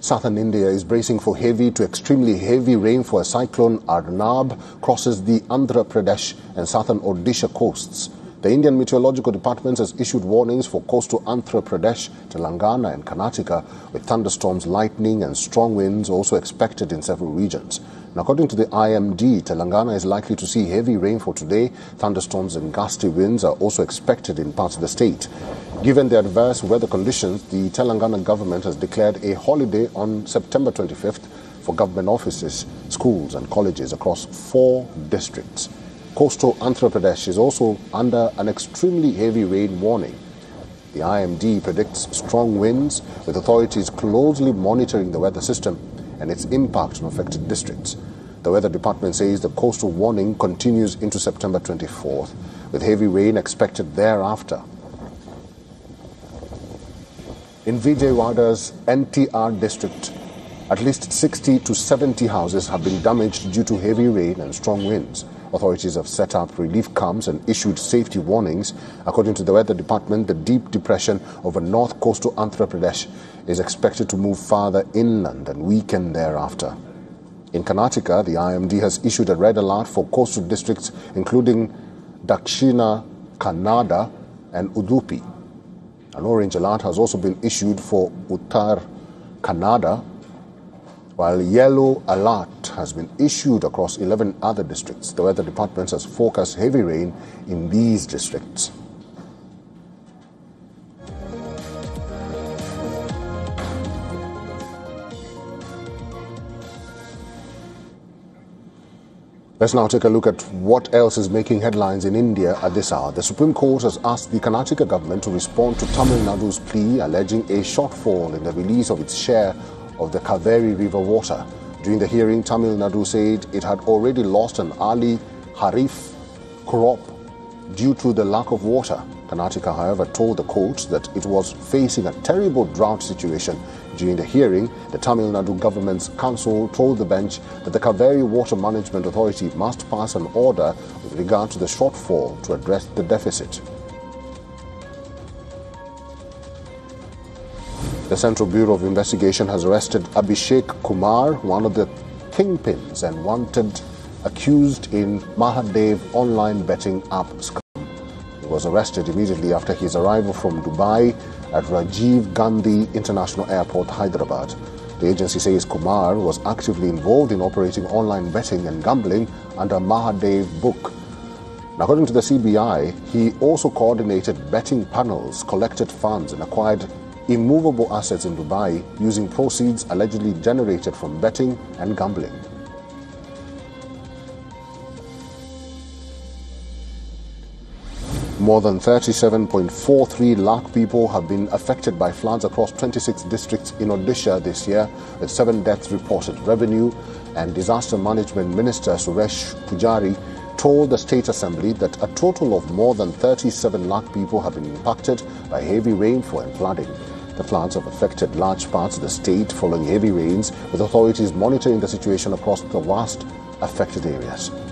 Southern India is bracing for heavy to extremely heavy rainfall as cyclone Arnab crosses the Andhra Pradesh and southern Odisha coasts. The Indian Meteorological Department has issued warnings for coastal Andhra Pradesh, Telangana and Karnataka, with thunderstorms, lightning and strong winds also expected in several regions. And according to the IMD, Telangana is likely to see heavy rainfall today. Thunderstorms and gusty winds are also expected in parts of the state. Given the adverse weather conditions, the Telangana government has declared a holiday on September 25th for government offices, schools and colleges across 4 districts. Coastal Andhra Pradesh is also under an extremely heavy rain warning. The IMD predicts strong winds, with authorities closely monitoring the weather system and its impact on affected districts. The Weather Department says the coastal warning continues into September 24th, with heavy rain expected thereafter. In Vijayawada's NTR district, at least 60 to 70 houses have been damaged due to heavy rain and strong winds. Authorities have set up relief camps and issued safety warnings. According to the Weather Department, the deep depression over north coastal Andhra Pradesh is expected to move farther inland and weaken thereafter. In Karnataka, the IMD has issued a red alert for coastal districts including Dakshina Kannada and Udupi. An orange alert has also been issued for Uttar Kannada, while yellow alert has been issued across 11 other districts. The Weather Department has forecast heavy rain in these districts. Let's now take a look at what else is making headlines in India at this hour. The Supreme Court has asked the Karnataka government to respond to Tamil Nadu's plea alleging a shortfall in the release of its share of the Kaveri River water. During the hearing, Tamil Nadu said it had already lost an early Kharif crop due to the lack of water. Karnataka, however, told the court that it was facing a terrible drought situation. During the hearing, the Tamil Nadu government's counsel told the bench that the Kaveri Water Management Authority must pass an order with regard to the shortfall to address the deficit. The Central Bureau of Investigation has arrested Abhishek Kumar, one of the kingpins and wanted accused in Mahadev online betting app scam. He was arrested immediately after his arrival from Dubai at Rajiv Gandhi International Airport, Hyderabad. The agency says Kumar was actively involved in operating online betting and gambling under Mahadev book. According to the CBI, he also coordinated betting panels, collected funds and acquired immovable assets in Dubai using proceeds allegedly generated from betting and gambling. More than 37.43 lakh people have been affected by floods across 26 districts in Odisha this year, with 7 deaths reported. Revenue and Disaster Management Minister Suresh Pujari told the State Assembly that a total of more than 37 lakh people have been impacted by heavy rainfall and flooding. The floods have affected large parts of the state following heavy rains, with authorities monitoring the situation across the vast affected areas.